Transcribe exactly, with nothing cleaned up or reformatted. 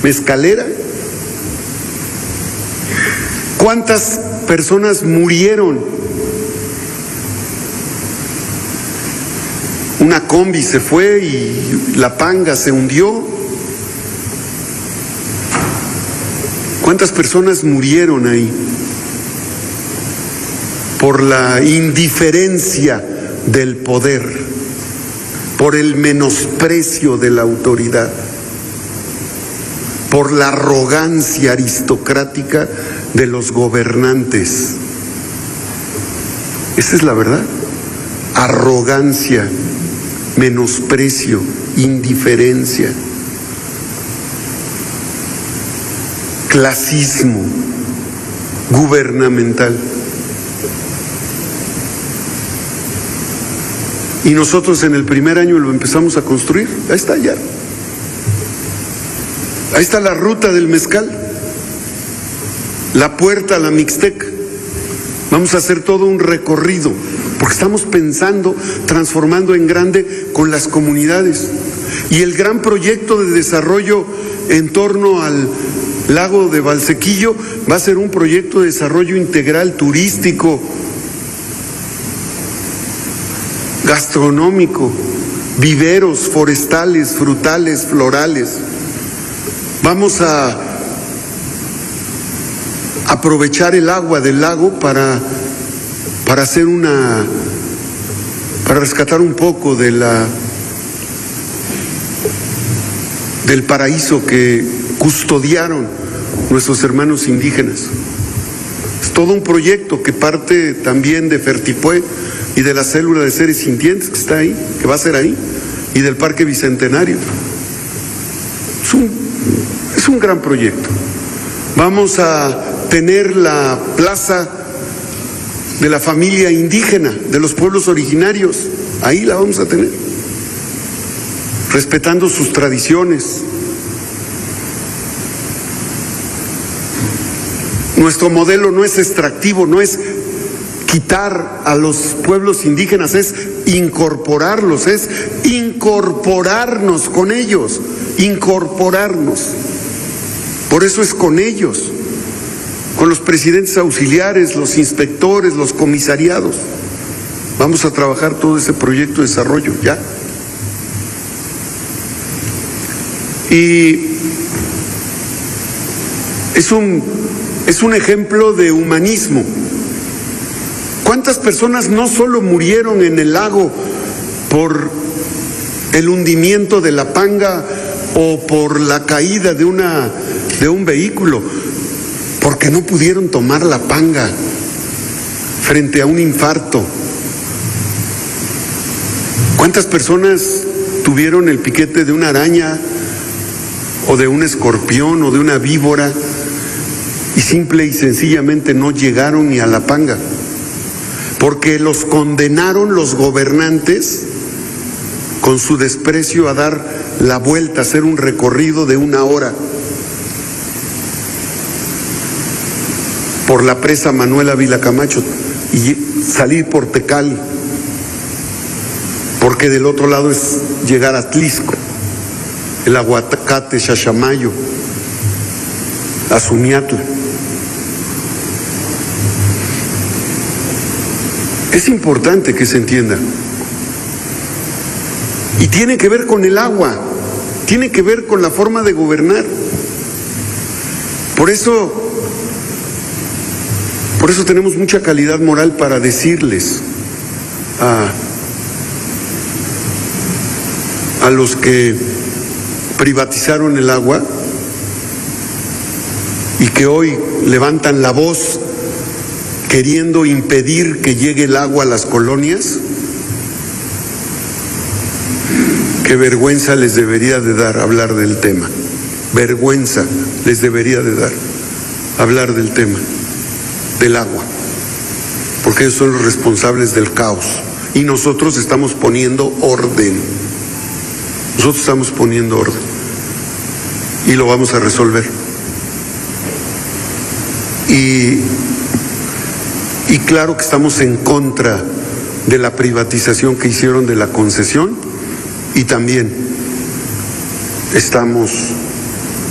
mezcalera. ¿Cuántas personas murieron? Una combi se fue y la panga se hundió. ¿Cuántas personas murieron ahí? Por la indiferencia del poder, por el menosprecio de la autoridad, por la arrogancia aristocrática de los gobernantes. Esa es la verdad. Arrogancia, menosprecio, indiferencia, clasismo gubernamental. Y nosotros en el primer año lo empezamos a construir. Ahí está ya. Ahí está la ruta del mezcal, la puerta a la Mixteca. Vamos a hacer todo un recorrido, porque estamos pensando, transformando en grande con las comunidades. Y el gran proyecto de desarrollo en torno al lago de Valsequillo va a ser un proyecto de desarrollo integral turístico, gastronómico, viveros forestales, frutales, florales. Vamos a aprovechar el agua del lago para, para hacer una, para rescatar un poco de la, del paraíso que custodiaron nuestros hermanos indígenas. Es todo un proyecto que parte también de Fertipué y de la célula de seres sintientes que está ahí, que va a ser ahí, y del Parque Bicentenario. Es un, es un gran proyecto. Vamos a tener la plaza de la familia indígena, de los pueblos originarios, ahí la vamos a tener, respetando sus tradiciones. Nuestro modelo no es extractivo, no es quitar a los pueblos indígenas, es incorporarlos, es incorporarnos con ellos, incorporarnos. Por eso es con ellos, con los presidentes auxiliares, los inspectores, los comisariados. Vamos a trabajar todo ese proyecto de desarrollo, ¿ya? Y es un, es un ejemplo de humanismo. ¿Cuántas personas no solo murieron en el lago por el hundimiento de la panga o por la caída de, una, de un vehículo? Porque no pudieron tomar la panga frente a un infarto. ¿Cuántas personas tuvieron el piquete de una araña o de un escorpión o de una víbora y simple y sencillamente no llegaron ni a la panga? Porque los condenaron los gobernantes con su desprecio a dar la vuelta, a hacer un recorrido de una hora por la presa Manuel Ávila Camacho y salir por Tecali, porque del otro lado es llegar a Tlisco, el Aguacate, Chachamayo, Azumiatla. Es importante que se entienda. Y tiene que ver con el agua, tiene que ver con la forma de gobernar. Por eso, por eso tenemos mucha calidad moral para decirles a, a los que privatizaron el agua y que hoy levantan la voz queriendo impedir que llegue el agua a las colonias, qué vergüenza les debería de dar hablar del tema. Vergüenza les debería de dar hablar del tema del agua, porque ellos son los responsables del caos y nosotros estamos poniendo orden. Nosotros estamos poniendo orden y lo vamos a resolver. Y Y claro que estamos en contra de la privatización que hicieron de la concesión y también estamos